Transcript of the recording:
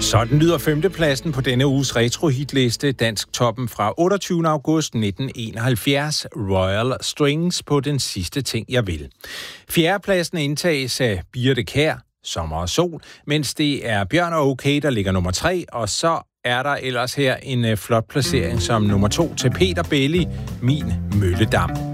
Sådan lyder femtepladsen på denne uges retro-hitliste, Dansk Toppen fra 28. august 1971, Royal Strings på Den sidste ting, jeg vil. Fjerdepladsen indtages af Birthe Kjær, Sommer og Sol, mens det er Bjørn og Okay, der ligger nummer 3, og så er der ellers her en flot placering som nummer 2 til Peter Belli, Min Mølledam.